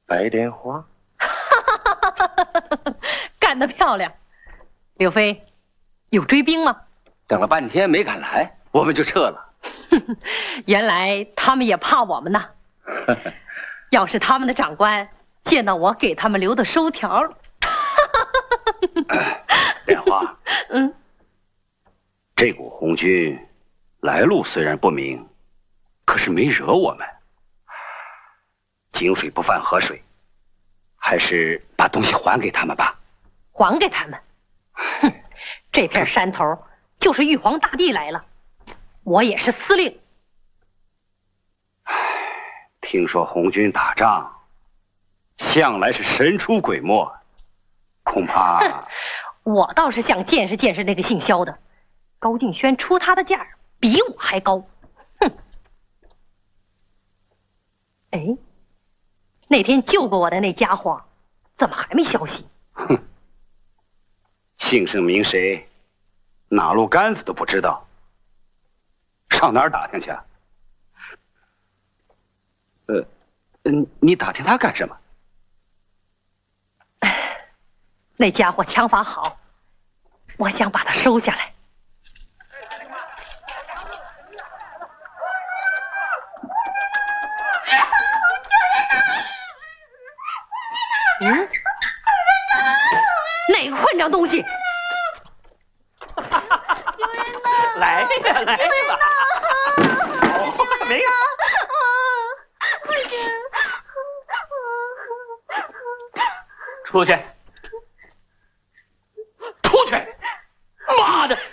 白莲花， 干得漂亮！柳飞，有追兵吗？ 等了半天没敢来，我们就撤了。 原来他们也怕我们呐。要是他们的长官见到我给他们留的收条， 莲花，这股红军来路虽然不明，可是没惹我们。井水不犯河水，还是把东西还给他们吧。 还给他们？哼，这片山头就是玉皇大帝来了，我也是司令。 听说红军打仗向来是神出鬼没，恐怕我倒是想见识见识那个姓萧的，高敬轩出他的价比我还高。哼！哎，那天救过我的那家伙怎么还没消息？ 哼，姓甚名谁，哪路杆子都不知道，上哪儿打听去啊？你打听他干什么？ 那家伙枪法好，我想把他收下来。哪个混账东西？ 来呀，来吧！没有。出去！出去！妈的！